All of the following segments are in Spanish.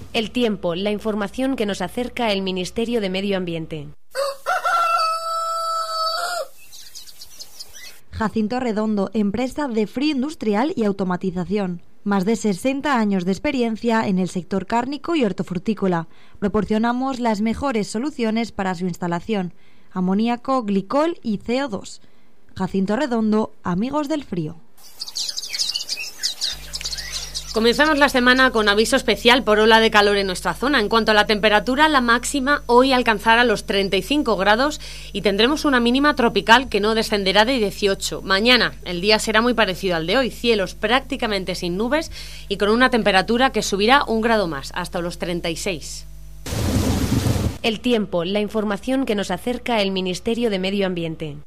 El tiempo, la información que nos acerca el Ministerio de Medio Ambiente. Jacinto Redondo, empresa de frío industrial y automatización. Más de 60 años de experiencia en el sector cárnico y hortofrutícola. Proporcionamos las mejores soluciones para su instalación: amoníaco, glicol y CO2. Jacinto Redondo, amigos del frío. Comenzamos la semana con aviso especial por ola de calor en nuestra zona. En cuanto a la temperatura, la máxima hoy alcanzará los 35 grados y tendremos una mínima tropical que no descenderá de 18. Mañana el día será muy parecido al de hoy, cielos prácticamente sin nubes y con una temperatura que subirá 1 grado más, hasta los 36. El tiempo, la información que nos acerca el Ministerio de Medio Ambiente.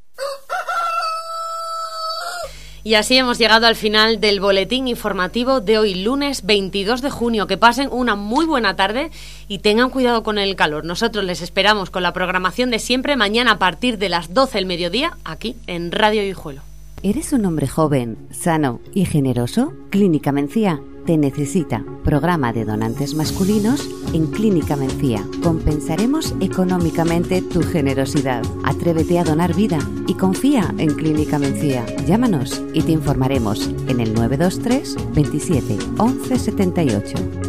Y así hemos llegado al final del boletín informativo de hoy, lunes 22 de junio. Que pasen una muy buena tarde y tengan cuidado con el calor. Nosotros les esperamos con la programación de siempre mañana a partir de las 12 del mediodía, aquí en Radio Guijuelo. ¿Eres un hombre joven, sano y generoso? Clínica Mencía te necesita. Programa de donantes masculinos en Clínica Mencía. Compensaremos económicamente tu generosidad. Atrévete a donar vida y confía en Clínica Mencía. Llámanos y te informaremos en el 923 27 11 78.